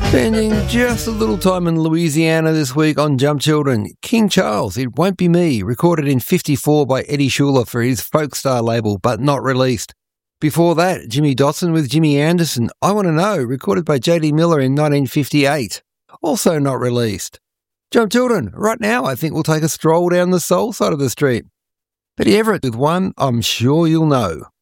Spending just a little time in Louisiana this week on Jump Children. King Charles, It Won't Be Me, recorded in '54 by Eddie Schuler for his Folkstar label, but not released. Before that, Jimmy Dotson with Jimmy Anderson, I Want to Know, recorded by J.D. Miller in 1958, also not released. Jump Children, right now I think we'll take a stroll down the soul side of the street. Betty Everett with one I'm Sure You'll Know.